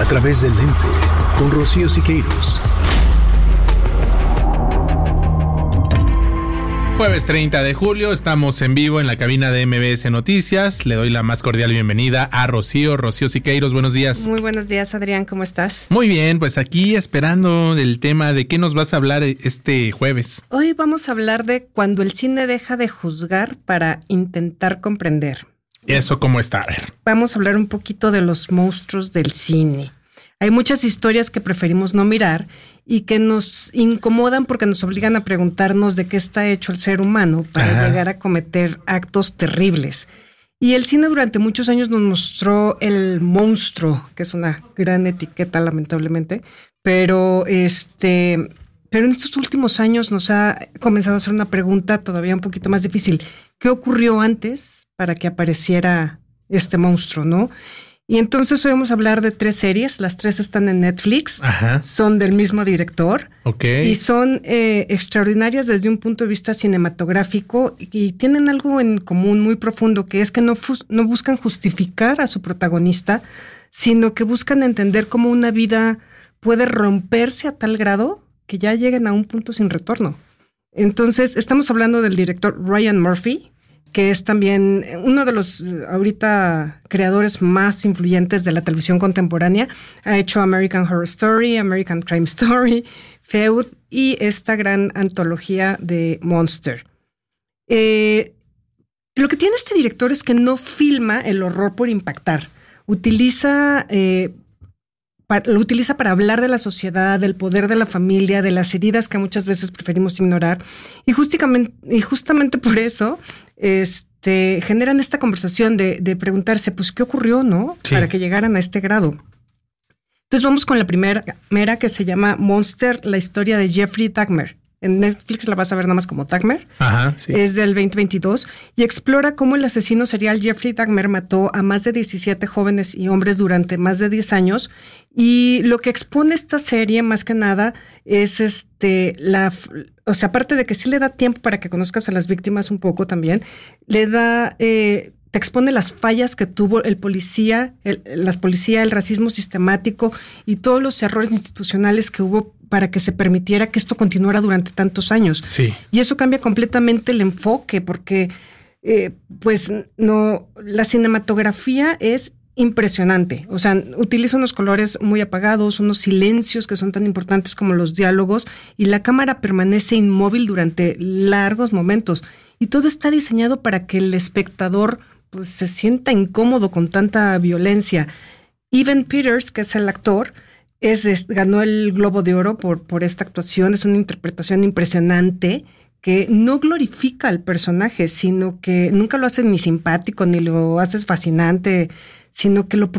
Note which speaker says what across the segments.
Speaker 1: través del lente, con Rocío Siqueiros.
Speaker 2: Jueves 30 de julio, estamos en vivo en la cabina de MBS Noticias. Le doy la más cordial bienvenida a Rocío Siqueiros. Buenos días.
Speaker 3: Muy buenos días, Adrián, ¿cómo estás?
Speaker 2: Muy bien, pues aquí esperando el tema de qué nos vas a hablar este jueves.
Speaker 3: Hoy vamos a hablar de cuando el cine deja de juzgar para intentar comprender.
Speaker 2: ¿Eso cómo está? A ver.
Speaker 3: Vamos a hablar un poquito de los monstruos del cine. Hay muchas historias que preferimos no mirar y que nos incomodan porque nos obligan a preguntarnos de qué está hecho el ser humano para llegar a cometer actos terribles. Y el cine durante muchos años nos mostró el monstruo, que es una gran etiqueta, lamentablemente, pero en estos últimos años nos ha comenzado a hacer una pregunta todavía un poquito más difícil. ¿Qué ocurrió antes para que apareciera este monstruo, no? Y entonces hoy vamos a hablar de 3 series. Las 3 están en Netflix.
Speaker 2: Ajá.
Speaker 3: Son del mismo director.
Speaker 2: Okay.
Speaker 3: Y son extraordinarias desde un punto de vista cinematográfico y tienen algo en común muy profundo, que es que no buscan justificar a su protagonista, sino que buscan entender cómo una vida puede romperse a tal grado que ya lleguen a un punto sin retorno. Entonces, estamos hablando del director Ryan Murphy, que es también uno de los ahorita creadores más influyentes de la televisión contemporánea. Ha hecho American Horror Story, American Crime Story, Feud y esta gran antología de Monster. Lo que tiene este director es que no filma el horror por impactar. Lo utiliza para hablar de la sociedad, del poder de la familia, de las heridas que muchas veces preferimos ignorar. Y justamente por eso generan esta conversación de preguntarse, pues, ¿qué ocurrió, no? Sí. Para que llegaran a este grado. Entonces vamos con la primera, que se llama Monster, la historia de Jeffrey Dahmer. En Netflix la vas a ver nada más como Dahmer.
Speaker 2: Ajá, sí.
Speaker 3: Es del 2022 y explora cómo el asesino serial Jeffrey Dahmer mató a más de 17 jóvenes y hombres durante más de 10 años. Y lo que expone esta serie, más que nada, es aparte de que sí le da tiempo para que conozcas a las víctimas un poco también, te expone las fallas que tuvo la policía, el racismo sistemático y todos los errores institucionales que hubo para que se permitiera que esto continuara durante tantos años.
Speaker 2: Sí.
Speaker 3: Y eso cambia completamente el enfoque porque, la cinematografía es impresionante. O sea, utiliza unos colores muy apagados, unos silencios que son tan importantes como los diálogos y la cámara permanece inmóvil durante largos momentos. Y todo está diseñado para que el espectador pues se sienta incómodo con tanta violencia. Evan Peters, que es el actor, ganó el Globo de Oro por esta actuación. Es una interpretación impresionante que no glorifica al personaje, sino que nunca lo hace ni simpático ni lo hace fascinante, sino que lo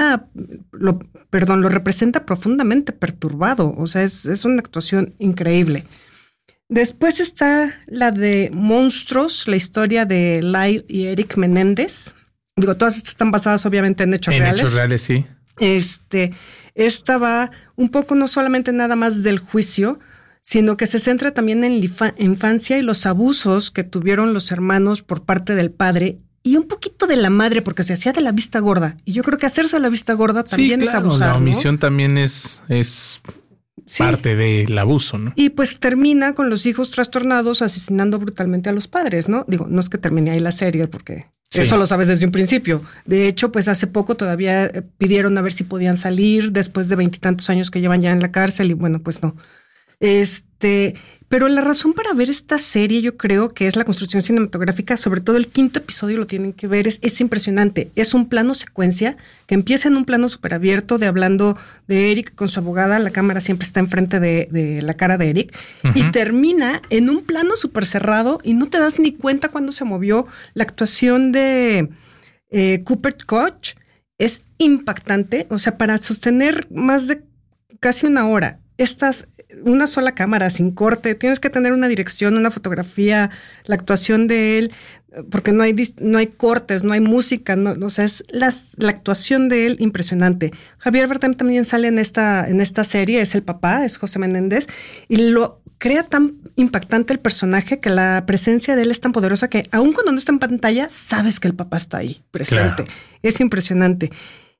Speaker 3: representa profundamente perturbado. O sea, es una actuación increíble. Después está la de Monstruos, la historia de Lyle y Eric Menéndez. Digo, todas estas están basadas obviamente en hechos reales.
Speaker 2: En hechos reales, sí.
Speaker 3: Esta va un poco no solamente nada más del juicio, sino que se centra también en la infancia y los abusos que tuvieron los hermanos por parte del padre y un poquito de la madre, porque se hacía de la vista gorda. Y yo creo que hacerse de la vista gorda también es abusar,
Speaker 2: la omisión,
Speaker 3: ¿no?
Speaker 2: También es parte del abuso, ¿no?
Speaker 3: Y pues termina con los hijos trastornados asesinando brutalmente a los padres, ¿no? Digo, no es que termine ahí la serie porque eso lo sabes desde un principio. De hecho, pues hace poco todavía pidieron a ver si podían salir después de 20 y tantos años que llevan ya en la cárcel y bueno, pues no. Pero la razón para ver esta serie yo creo que es la construcción cinematográfica, sobre todo el 5º episodio lo tienen que ver, es impresionante. Es un plano secuencia que empieza en un plano súper abierto hablando de Eric con su abogada, la cámara siempre está enfrente de la cara de Eric, y termina en un plano súper cerrado y no te das ni cuenta cuándo se movió. La actuación de Cooper Koch es impactante, o sea, para sostener más de casi una hora. Una sola cámara, sin corte, tienes que tener una dirección, una fotografía, la actuación de él, porque no hay cortes, no hay música, o sea, es la actuación de él impresionante. Javier Bardem también sale en esta serie, es el papá, es José Menéndez, y lo crea tan impactante el personaje que la presencia de él es tan poderosa que aun cuando no está en pantalla, sabes que el papá está ahí, presente. Claro. Es impresionante.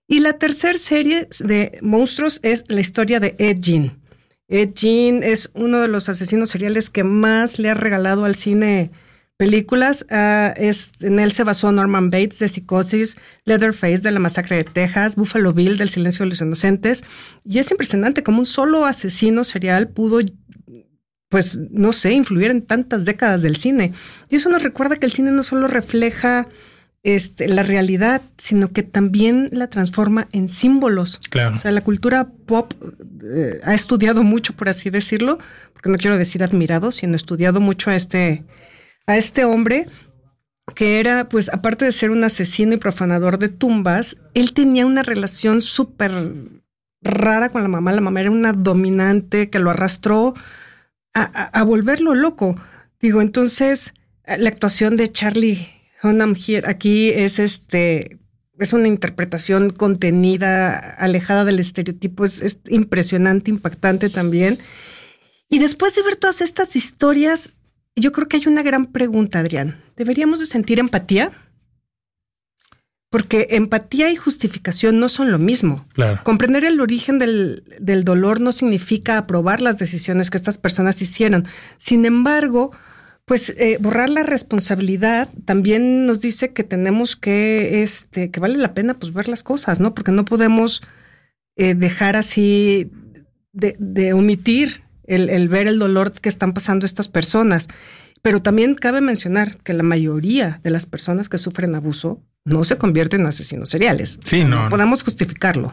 Speaker 3: Y la tercera serie de monstruos es la historia de Ed Gein. Ed Gein es uno de los asesinos seriales que más le ha regalado al cine películas. En él se basó Norman Bates de Psicosis, Leatherface de La Masacre de Texas, Buffalo Bill del Silencio de los Inocentes. Y es impresionante cómo un solo asesino serial pudo, pues, no sé, influir en tantas décadas del cine. Y eso nos recuerda que el cine no solo refleja la realidad, sino que también la transforma en símbolos.
Speaker 2: Claro.
Speaker 3: O sea, la cultura pop ha estudiado mucho, por así decirlo, porque no quiero decir admirado, sino estudiado mucho a este hombre, que era, pues, aparte de ser un asesino y profanador de tumbas, él tenía una relación súper rara con la mamá. La mamá era una dominante que lo arrastró a volverlo loco. Digo, entonces, la actuación de Charlie Hunnam aquí es una interpretación contenida, alejada del estereotipo, es impresionante, impactante también. Y después de ver todas estas historias, yo creo que hay una gran pregunta, Adrián. ¿Deberíamos de sentir empatía? Porque empatía y justificación no son lo mismo.
Speaker 2: Claro.
Speaker 3: Comprender el origen del dolor no significa aprobar las decisiones que estas personas hicieron. Sin embargo, pues borrar la responsabilidad también nos dice que tenemos que vale la pena, pues, ver las cosas, ¿no? Porque no podemos dejar así de omitir el ver el dolor que están pasando estas personas. Pero también cabe mencionar que la mayoría de las personas que sufren abuso no se convierten en asesinos seriales.
Speaker 2: Sí,
Speaker 3: o sea,
Speaker 2: no
Speaker 3: podemos justificarlo.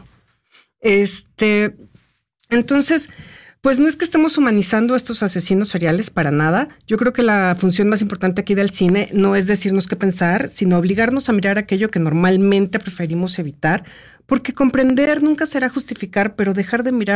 Speaker 3: Entonces, pues no es que estemos humanizando a estos asesinos seriales para nada. Yo creo que la función más importante aquí del cine no es decirnos qué pensar, sino obligarnos a mirar aquello que normalmente preferimos evitar, porque comprender nunca será justificar, pero dejar de mirar